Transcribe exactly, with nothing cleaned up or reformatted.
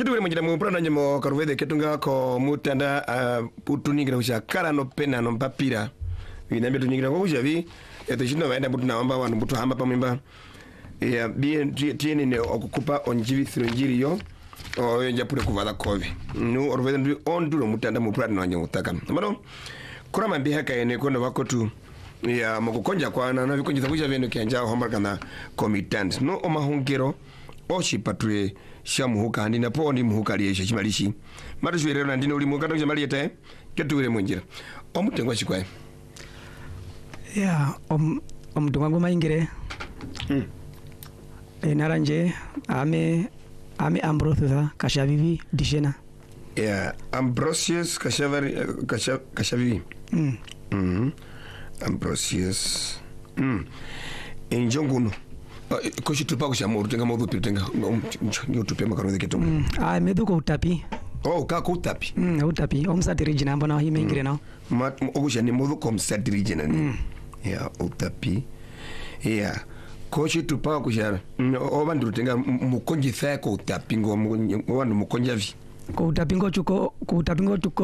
Kitu wele mjina mpura na njemo karuvede ketunga ko mutanda uh, putu nyingira kusha kara no pena no mpapira. Vinambe tu nyingira kusha vi. Eto shino waenda mbutu na wamba wanu mbutu hamba pa mwimba. Ya biye tieni ne okukupa onjivi thirunjiri yo. O yonja pure kuvala kove. Nu oruvede ndu onduro mutanda mpura na njemo utaka. Mbano, kura mambiha ka ene kono wako tu. Ya mkukonja kwa na na vikonjita kusha venu kianjao hombaka na komitant. No omahungiro. Oshi patue shamuhuka ndina po ndi muhuka liesha chimalishi mara shwere na ndino uli muhuka chimali ete ketuwele munjira omutengwa chikwae ya om omutengwa ngoma ingire mm. E naranje ame ame Ambrosius Kashavivi dishena ya Ambrosius Kashavari Kashavivi mm mm Ambrosius mm injonguno koshi tupa kushamuru tenga modhu tenga youtube makarone keto mm ah medu ko utapi oh ka ko utapi mm utapi omsati region ambona hime ingire no mat ogusha ni modhu komsati region ni ya utapi ya koshi tupa kushara obandu tenga mukonji fa ko utapi ngo wandu mukonja vi ko utapi ngo chuko ko utapi ngo chuko